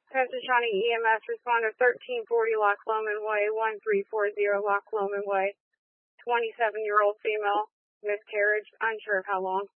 Preston County EMS responder 1340 Loch Lomond Way, 1340 Loch Lomond Way. 27-year-old female, miscarriage, unsure of how long.